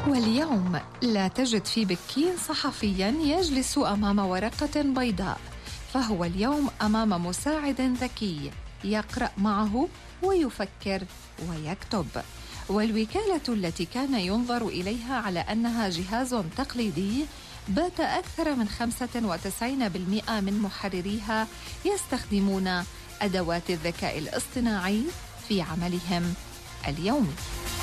واليوم لا تجد في بكين صحفياً يجلس أمام ورقة بيضاء، فهو اليوم أمام مساعد ذكي يقرأ معه ويفكر ويكتب. والوكالة التي كان ينظر إليها على أنها جهاز تقليدي بات أكثر من 95% من محرريها يستخدمون أدوات الذكاء الاصطناعي في عملهم اليومي.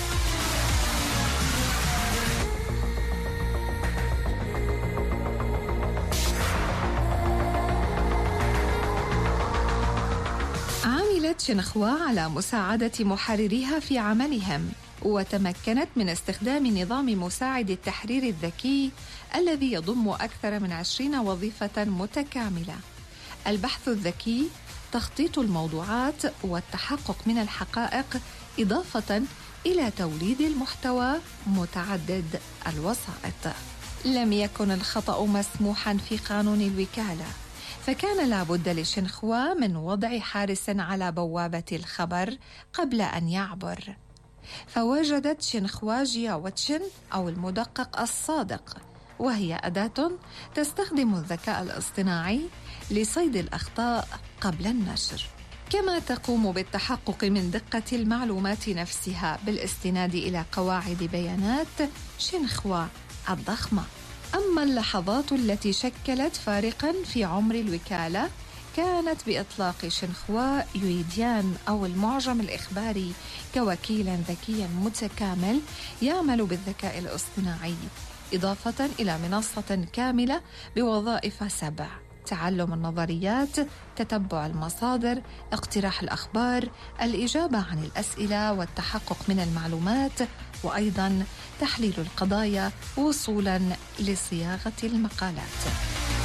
عملت شنخوا على مساعدة محرريها في عملهم، وتمكنت من استخدام نظام مساعد التحرير الذكي الذي يضم أكثر من 20 وظيفة متكاملة: البحث الذكي، تخطيط الموضوعات، والتحقق من الحقائق، إضافة إلى توليد المحتوى متعدد الوسائط. لم يكن الخطأ مسموحاً في قانون الوكالة، فكان لابد لشنخوا من وضع حارس على بوابة الخبر قبل أن يعبر. فوجدت شنخوا جياوتشن أو المدقق الصادق، وهي أداة تستخدم الذكاء الاصطناعي لصيد الأخطاء قبل النشر، كما تقوم بالتحقق من دقة المعلومات نفسها بالاستناد إلى قواعد بيانات شنخوا الضخمة. أما اللحظات التي شكلت فارقاً في عمر الوكالة كانت بإطلاق شنخوا يويديان أو المعجم الإخباري كوكيل ذكي متكامل يعمل بالذكاء الاصطناعي، إضافة إلى منصة كاملة بوظائف 7: تعلم النظريات، تتبع المصادر، اقتراح الأخبار، الإجابة عن الأسئلة والتحقق من المعلومات، وأيضاً تحليل القضايا وصولاً لصياغة المقالات.